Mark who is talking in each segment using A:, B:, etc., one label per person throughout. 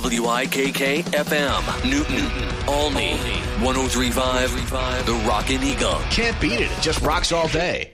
A: WIKK FM, Newton, Olney, 103.5, The Rockin' Eagle.
B: Can't beat it. It just rocks all day.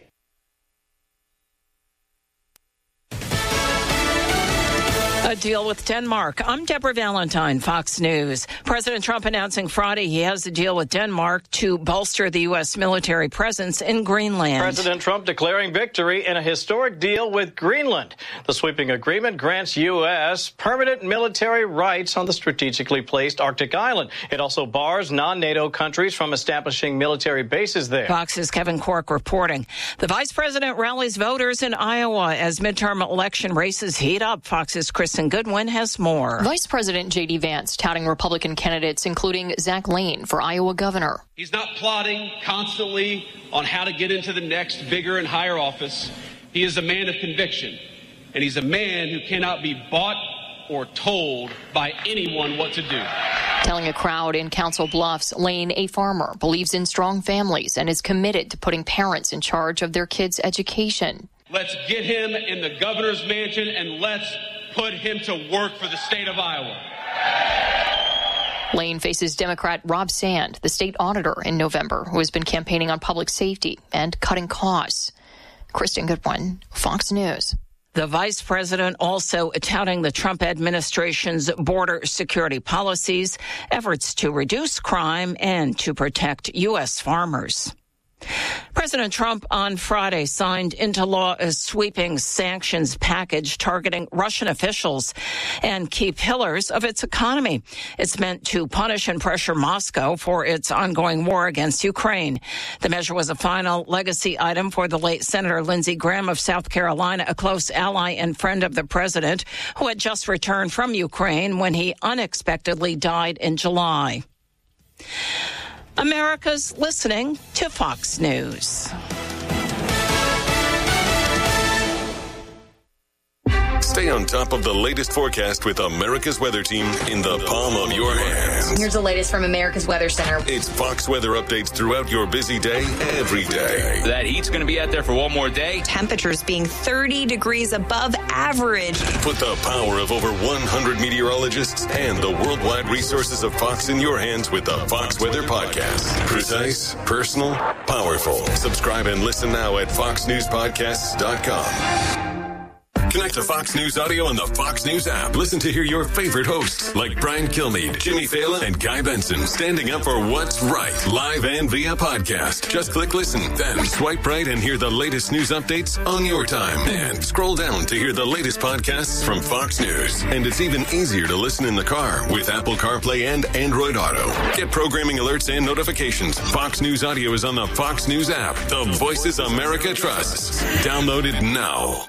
C: A deal with Denmark. I'm Deborah Valentine, Fox News. President Trump announcing Friday he has a deal with Denmark to bolster the U.S. military presence in Greenland.
D: President Trump declaring victory in a historic deal with Greenland. The sweeping agreement grants U.S. permanent military rights on the strategically placed Arctic island. It also bars non-NATO countries from establishing military bases there.
C: Fox's Kevin Corke reporting. The vice president rallies voters in Iowa as midterm election races heat up. Fox's Kristen Goodwin has more.
E: Vice President J.D. Vance touting Republican candidates, including Zach Lane for Iowa governor.
F: He's not plotting constantly on how to get into the next bigger and higher office. He is a man of conviction, and he's a man who cannot be bought or told by anyone what to do.
E: Telling a crowd in Council Bluffs, Lane, a farmer, believes in strong families and is committed to putting parents in charge of their kids' education.
F: Let's get him in the governor's mansion and let's put him to work for the state of Iowa.
E: Lane faces Democrat Rob Sand, the state auditor, in November, who has been campaigning on public safety and cutting costs. Kristen Goodwin, Fox News.
C: The vice president also touting the Trump administration's border security policies, efforts to reduce crime and to protect U.S. farmers. President Trump on Friday signed into law a sweeping sanctions package targeting Russian officials and key pillars of its economy. It's meant to punish and pressure Moscow for its ongoing war against Ukraine. The measure was a final legacy item for the late Senator Lindsey Graham of South Carolina, a close ally and friend of the president, who had just returned from Ukraine when he unexpectedly died in July. America's listening to Fox News.
G: Stay on top of the latest forecast with America's Weather Team in the palm of your hands.
H: Here's the latest from America's Weather Center.
G: It's Fox weather updates throughout your busy day, every day.
I: That heat's going to be out there for one more day.
J: Temperatures being 30 degrees above average.
G: Put the power of over 100 meteorologists and the worldwide resources of Fox in your hands with the Fox Weather Podcast. Precise, personal, powerful. Subscribe and listen now at foxnewspodcasts.com. Connect to Fox News Audio on the Fox News app. Listen to hear your favorite hosts like Brian Kilmeade, Jimmy Fallon, and Guy Benson standing up for what's right, live and via podcast. Just click listen, then swipe right and hear the latest news updates on your time. And scroll down to hear the latest podcasts from Fox News. And it's even easier to listen in the car with Apple CarPlay and Android Auto. Get programming alerts and notifications. Fox News Audio is on the Fox News app. The voices America trusts. Download it now.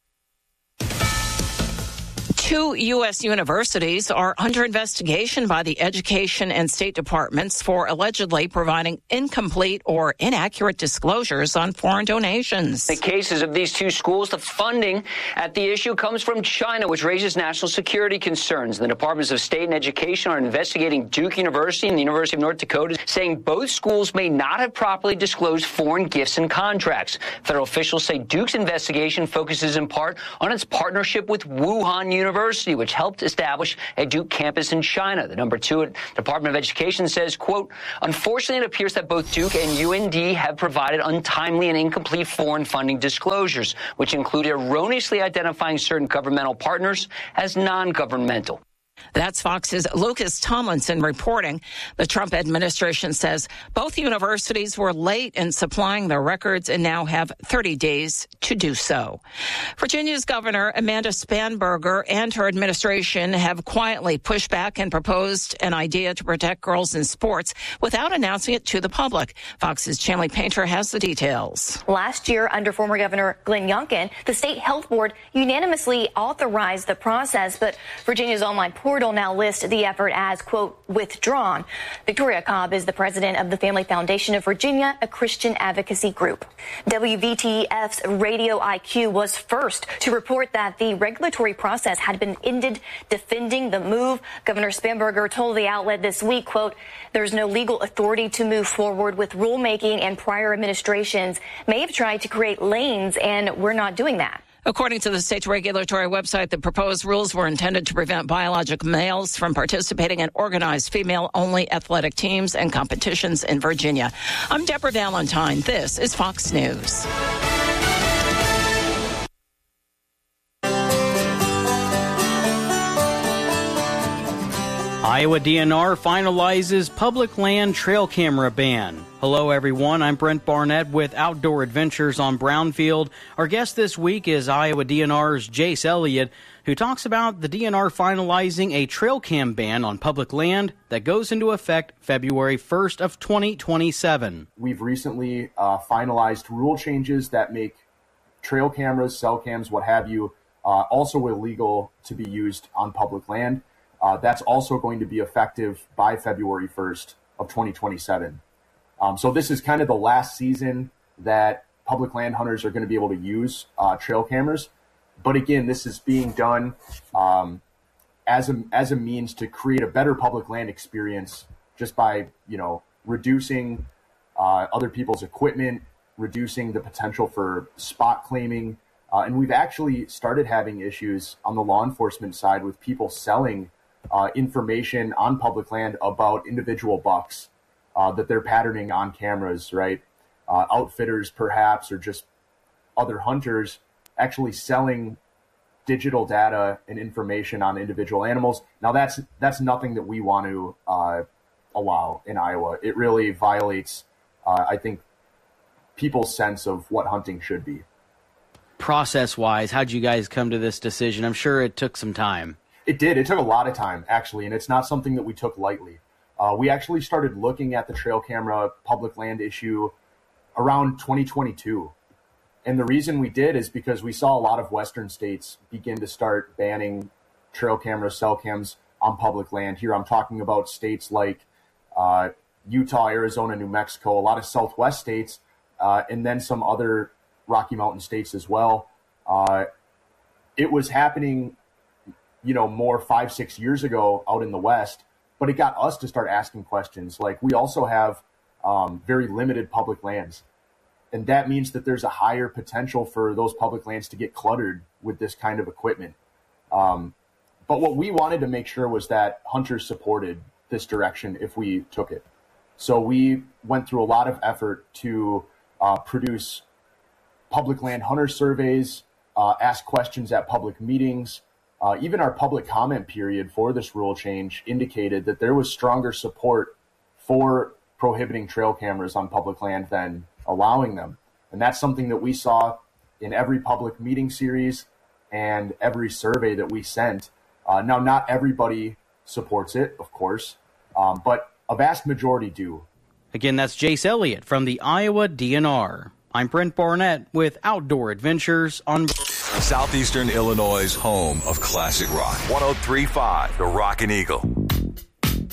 C: 2 U.S. universities are under investigation by the Education and State Departments for allegedly providing incomplete or inaccurate disclosures on foreign donations.
K: In the cases of these 2 schools, the funding at the issue comes from China, which raises national security concerns. The Departments of State and Education are investigating Duke University and the University of North Dakota, saying both schools may not have properly disclosed foreign gifts and contracts. Federal officials say Duke's investigation focuses in part on its partnership with Wuhan University, which helped establish a Duke campus in China. The number 2 at Department of Education says, quote, unfortunately, it appears that both Duke and UND have provided untimely and incomplete foreign funding disclosures, which include erroneously identifying certain governmental partners as non-governmental.
C: That's Fox's Lucas Tomlinson reporting. The Trump administration says both universities were late in supplying their records and now have 30 days to do so. Virginia's Governor Amanda Spanberger and her administration have quietly pushed back and proposed an idea to protect girls in sports without announcing it to the public. Fox's Chanley Painter has the details.
L: Last year, under former Governor Glenn Youngkin, the state health board unanimously authorized the process, but Virginia's online portal now lists the effort as, quote, withdrawn. Victoria Cobb is the president of the Family Foundation of Virginia, a Christian advocacy group. WVTF's Radio IQ was first to report that the regulatory process had been ended. Defending the move, Governor Spanberger told the outlet this week, quote, there's no legal authority to move forward with rulemaking, and prior administrations may have tried to create lanes, and we're not doing that.
C: According to the state's regulatory website, the proposed rules were intended to prevent biological males from participating in organized female-only athletic teams and competitions in Virginia. I'm Deborah Valentine. This is Fox News.
M: Iowa DNR finalizes public land trail camera ban. Hello, everyone. I'm Brent Barnett with Outdoor Adventures on Brownfield. Our guest this week is Iowa DNR's Jace Elliott, who talks about the DNR finalizing a trail cam ban on public land that goes into effect February 1st of 2027.
N: We've recently finalized rule changes that make trail cameras, cell cams, what have you, also illegal to be used on public land. That's also going to be effective by February 1st of 2027. So this is kind of the last season that public land hunters are going to be able to use trail cameras. But again, this is being done as a means to create a better public land experience just by, reducing other people's equipment, reducing the potential for spot claiming. And we've actually started having issues on the law enforcement side with people selling information on public land about individual bucks that they're patterning on cameras, right? Outfitters perhaps, or just other hunters actually selling digital data and information on individual animals. Now that's nothing that we want to allow in Iowa. It really violates, I think, people's sense of what hunting should be.
M: Process-wise, how'd you guys come to this decision? I'm sure it took some time.
N: It did. It took a lot of time, actually, and it's not something that we took lightly. We actually started looking at the trail camera public land issue around 2022. And the reason we did is because we saw a lot of Western states begin to start banning trail cameras, cell cams on public land. Here I'm talking about states like Utah, Arizona, New Mexico, a lot of Southwest states, and then some other Rocky Mountain states as well. It was happening more 5-6 years ago out in the West, but it got us to start asking questions. Like, we also have very limited public lands, and that means that there's a higher potential for those public lands to get cluttered with this kind of equipment. But what we wanted to make sure was that hunters supported this direction if we took it. So we went through a lot of effort to produce public land hunter surveys, ask questions at public meetings. Even our public comment period for this rule change indicated that there was stronger support for prohibiting trail cameras on public land than allowing them. And that's something that we saw in every public meeting series and every survey that we sent. Now, not everybody supports it, of course, but a vast majority do.
M: Again, that's Jace Elliott from the Iowa DNR. I'm Brent Barnett with Outdoor Adventures on
O: Southeastern Illinois' home of classic rock. 103.5 The Rockin' Eagle.